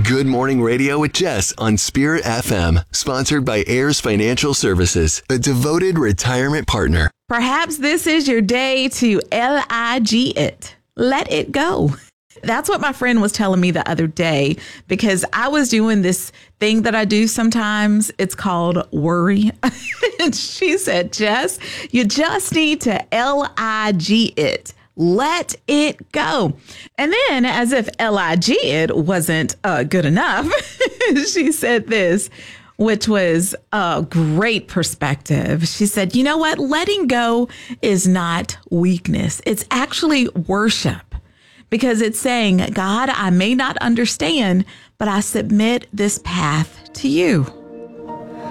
Good Morning Radio with Jess on Spirit FM, sponsored by Heirs Financial Services, a devoted retirement partner. Perhaps this is your day to L-I-G it. Let it go. That's what my friend was telling me the other day, because I was doing this thing that I do sometimes. It's called worry. And she said, Jess, you just need to L-I-G it. Let it go. And then, as if L-I-G it wasn't good enough, she said this, which was a great perspective. She said, you know what? Letting go is not weakness. It's actually worship. Because it's saying, God, I may not understand, but I submit this path to you.